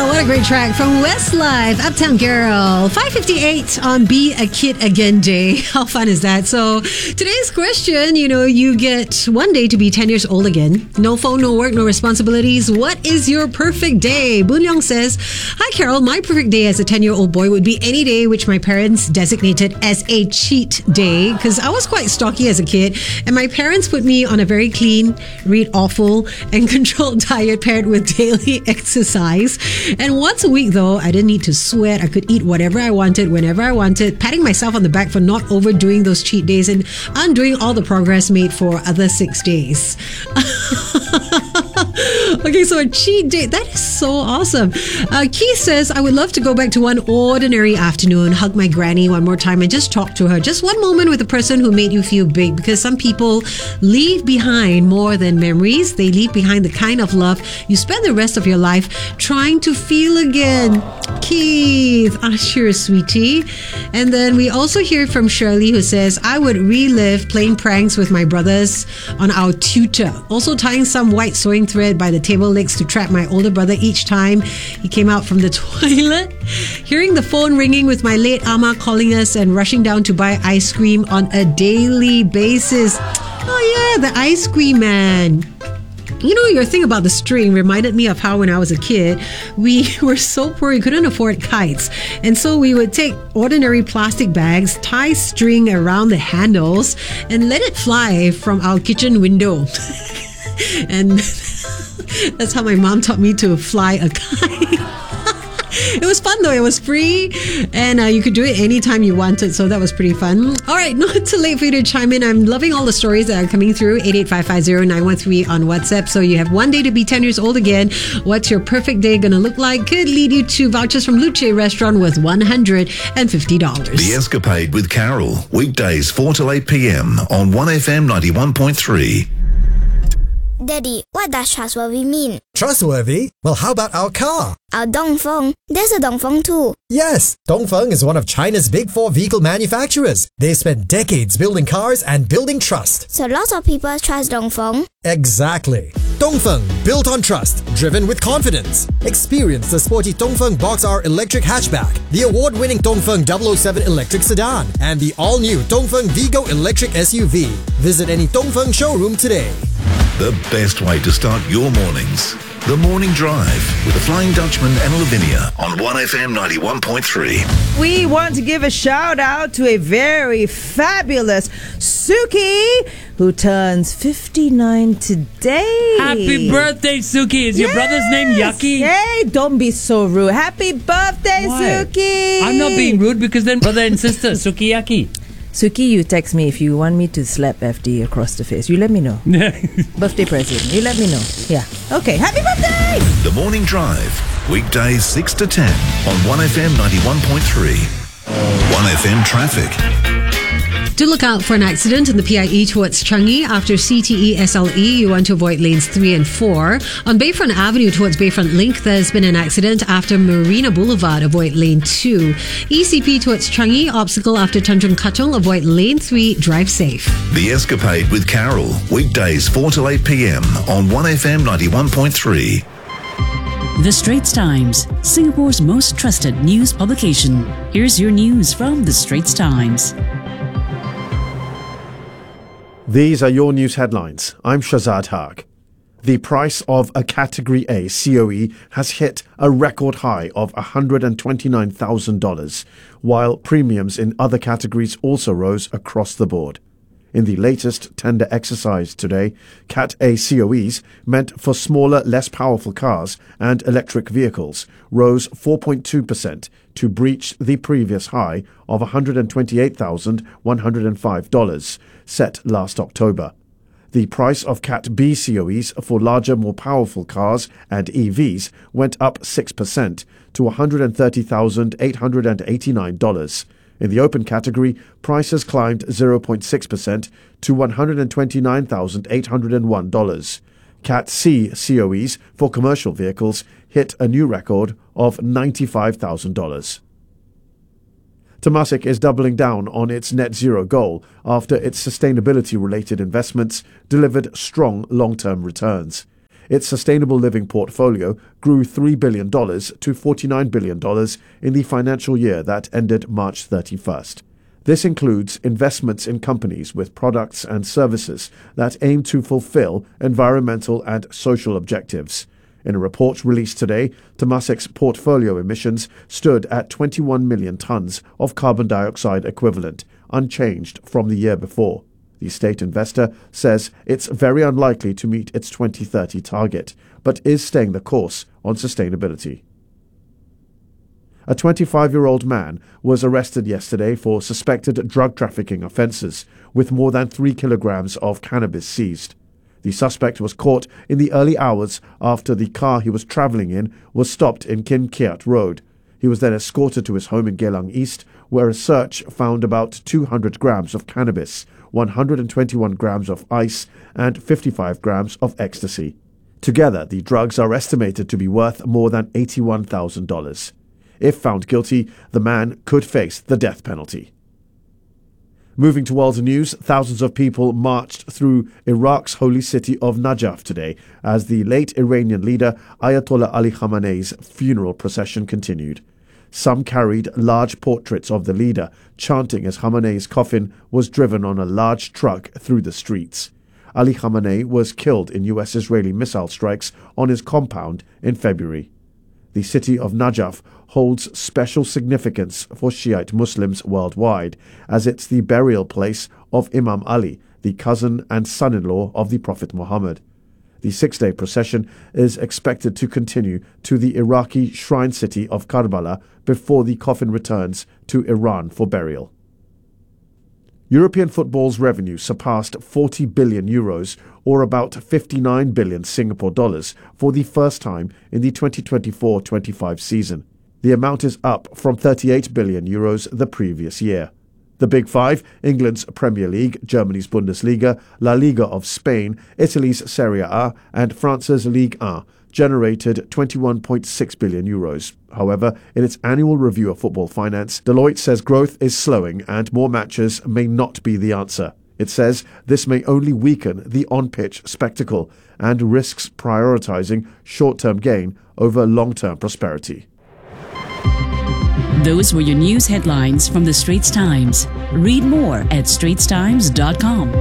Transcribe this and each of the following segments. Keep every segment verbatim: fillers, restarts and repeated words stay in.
What a great track from Westlife, Uptown Girl. five fifty-eight on Be a Kid Again Day. How fun is that? So today's question, you know, you get one day to be ten years old again. No phone, no work, no responsibilities. What is your perfect day? Boon Young says, hi Carol, my perfect day as a ten-year-old boy would be any day which my parents designated as a cheat day, because I was quite stocky as a kid and my parents put me on a very clean, read awful and controlled diet paired with daily exercise. And once a week, though, I didn't need to sweat. I could eat whatever I wanted, whenever I wanted, patting myself on the back for not overdoing those cheat days and undoing all the progress made for other six days. Okay, so a cheat day, that is so awesome. Uh, Keith says, I would love to go back to one ordinary afternoon, hug my granny one more time and just talk to her. Just one moment with the person who made you feel big, because some people leave behind more than memories. They leave behind the kind of love you spend the rest of your life trying to feel again. Keith, ah, sure, sweetie. And then we also hear from Shirley, who says, I would relive playing pranks with my brothers on our tutor. Also tying some white sewing thread by the table legs to trap my older brother each time he came out from the toilet. Hearing the phone ringing with my late ama calling us and rushing down to buy ice cream on a daily basis. Oh yeah, the ice cream man. You know, your thing about the string reminded me of how when I was a kid, we were so poor we couldn't afford kites. And so we would take ordinary plastic bags, tie string around the handles, and let it fly from our kitchen window. And that's how my mom taught me to fly a kite. It was fun though. It was free and uh, you could do it anytime you wanted. So that was pretty fun. All right, not too late for you to chime in. I'm loving all the stories that are coming through. eight eight five five zero nine one three on WhatsApp. So you have one day to be ten years old again. What's your perfect day going to look like? Could lead you to vouchers from Luce Restaurant worth one hundred fifty dollars. The Escapade with Carol. Weekdays four till eight p.m. on one F M ninety-one point three. Daddy, what does trustworthy mean? Trustworthy? Well, how about our car? Our Dongfeng. There's a Dongfeng too. Yes, Dongfeng is one of China's big four vehicle manufacturers. They spent decades building cars and building trust. So lots of people trust Dongfeng? Exactly. Dongfeng, built on trust, driven with confidence. Experience the sporty Dongfeng Box R electric hatchback, the award-winning Dongfeng double oh seven electric sedan, and the all-new Dongfeng Vigo electric S U V. Visit any Dongfeng showroom today. The best way to start your mornings. The Morning Drive with the Flying Dutchman and Lavinia on one F M ninety-one point three. We want to give a shout out to a very fabulous Suki who turns fifty-nine today. Happy birthday, Suki. Is yes. your brother's name Yucky? Hey, don't be so rude. Happy birthday, Why? Suki. I'm not being rude because then brother and sister, Suki Yucky. Suki, you text me if you want me to slap F D across the face. You let me know. Birthday present. You let me know. Yeah. Okay. Happy birthday! The Morning Drive. Weekdays six to ten on one F M ninety-one point three. one F M Traffic. Do look out for an accident in the P I E towards Changi after C T E S L E. You want to avoid lanes three and four. On Bayfront Avenue towards Bayfront Link, there's been an accident after Marina Boulevard. Avoid lane two. E C P towards Changi, obstacle after Tanjung Katong. Avoid lane three. Drive safe. The Escapade with Carol. Weekdays four till eight p.m. on one F M ninety-one point three. The Straits Times, Singapore's most trusted news publication. Here's your news from The Straits Times. These are your news headlines. I'm Shazad Haq. The price of a Category A C O E has hit a record high of one hundred twenty-nine thousand dollars, while premiums in other categories also rose across the board. In the latest tender exercise today, Cat A C O Es, meant for smaller, less powerful cars and electric vehicles, rose four point two percent to breach the previous high of one hundred twenty-eight thousand one hundred five dollars, set last October. The price of Cat B C O Es for larger, more powerful cars and E Vs went up six percent to one hundred thirty thousand eight hundred eighty-nine dollars. In the open category, prices climbed zero point six percent to one hundred twenty-nine thousand eight hundred one dollars. Cat C C O Es for commercial vehicles hit a new record of ninety-five thousand dollars. Temasek is doubling down on its net zero goal after its sustainability-related investments delivered strong long-term returns. Its sustainable living portfolio grew three billion dollars to forty-nine billion dollars in the financial year that ended March thirty-first. This includes investments in companies with products and services that aim to fulfill environmental and social objectives. In a report released today, Temasek's portfolio emissions stood at twenty-one million tons of carbon dioxide equivalent, unchanged from the year before. The state investor says it's very unlikely to meet its twenty thirty target, but is staying the course on sustainability. A twenty-five-year-old man was arrested yesterday for suspected drug trafficking offences, with more than three kilograms of cannabis seized. The suspect was caught in the early hours after the car he was travelling in was stopped in Kim Kiat Road. He was then escorted to his home in Geylang East, where a search found about two hundred grams of cannabis, one hundred twenty-one grams of ice, and fifty-five grams of ecstasy. Together, the drugs are estimated to be worth more than eighty-one thousand dollars. If found guilty, the man could face the death penalty. Moving to world news, thousands of people marched through Iraq's holy city of Najaf today as the late Iranian leader Ayatollah Ali Khamenei's funeral procession continued. Some carried large portraits of the leader, chanting as Khamenei's coffin was driven on a large truck through the streets. Ali Khamenei was killed in U S-Israeli missile strikes on his compound in February. The city of Najaf holds special significance for Shiite Muslims worldwide, as it's the burial place of Imam Ali, the cousin and son-in-law of the Prophet Muhammad. The six-day procession is expected to continue to the Iraqi shrine city of Karbala before the coffin returns to Iran for burial. European football's revenue surpassed forty billion euros, or about fifty-nine billion Singapore dollars, for the first time in the twenty twenty-four twenty-five season. The amount is up from thirty-eight billion euros the previous year. The Big Five, England's Premier League, Germany's Bundesliga, La Liga of Spain, Italy's Serie A, and France's Ligue one, generated twenty-one point six billion euros. However, in its annual review of football finance, Deloitte says growth is slowing and more matches may not be the answer. It says this may only weaken the on-pitch spectacle and risks prioritizing short-term gain over long-term prosperity. Those were your news headlines from the Straits Times. Read more at straits times dot com.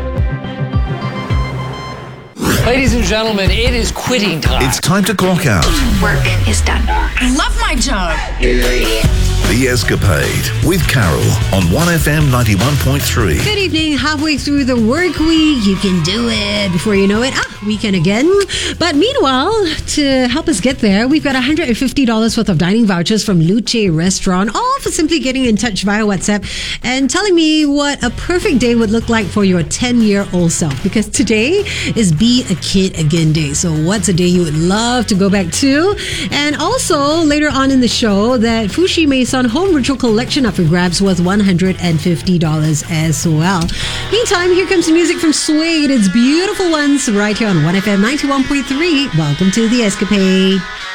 Ladies and gentlemen, it is quitting time. It's time to clock out. Work is done. I love my job. The Escapade with Carol on one F M ninety-one point three. Good evening. Halfway through the work week, you can do it. Before you know it, ah, weekend again. But meanwhile, to help us get there, we've got one hundred fifty dollars worth of dining vouchers from Luce Restaurant, all for simply getting in touch via WhatsApp and telling me what a perfect day would look like for your ten-year-old self. Because today is Be a Kid Again Day. So what's a day you would love to go back to? And also, later on in the show, that Fushi Mason Home Ritual Collection up for grabs worth one hundred fifty dollars as well. Meantime, here comes the music from Suede. It's Beautiful Ones right here on one F M ninety-one point three. Welcome to The Escapade.